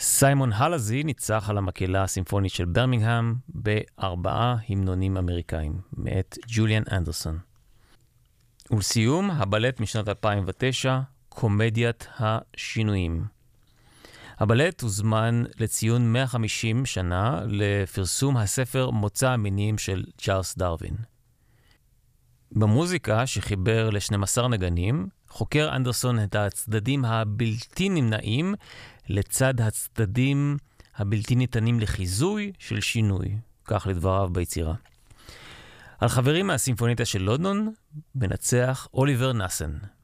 סיימון הלזי ניצח על המקהלה הסימפונית של ברמינגהאם ב4 המנונים אמריקאים, מאת ג'וליאן אנדרסון. ולסיום, הבלט משנת 2009, קומדיית השינויים. הבלט הוזמן לציון 150 שנה לפרסום הספר מוצא המינים של צ'ארלס דרווין. במוזיקה שחיבר ל12 נגנים, חוקר אנדרסון את הצדדים הבלתי נמנעים לצד הצדדים הבלתי ניתנים לחיזוי של שינוי, כך לדבריו ביצירה. על חברים מהסימפוניטה של לונדון מנצח אוליבר נסן.